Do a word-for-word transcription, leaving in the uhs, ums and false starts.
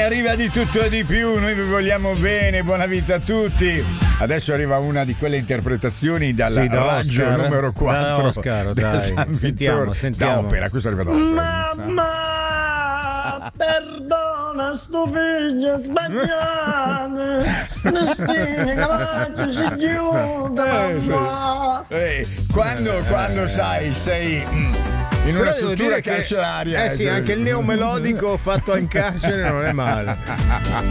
arriva di tutto e di più, noi vi vogliamo bene, buona vita a tutti. Adesso arriva una di quelle interpretazioni dal sì, da raggio Oscar, numero quattro da Oscar, del dai. San Sentiamo, Vittore. sentiamo. Da opera, questo arriva da opera. Mamma, perdona, sto figlio è sbagliato. Destino capace si chiude, Eh, sì. mamma. Eh, quando, quando sai, sei mm, in una Però devo struttura dire che- carceraria. Eh sì, anche il neomelodico fatto in carcere non è male.